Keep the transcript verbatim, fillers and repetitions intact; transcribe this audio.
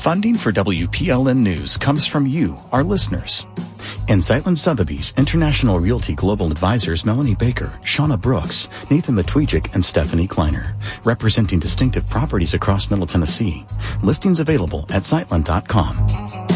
Funding for W P L N News comes from you, our listeners. In Sightland Sotheby's, International Realty Global Advisors Melanie Baker, Shauna Brooks, Nathan Matwijak, and Stephanie Kleiner, representing distinctive properties across Middle Tennessee. Listings available at sightland dot com.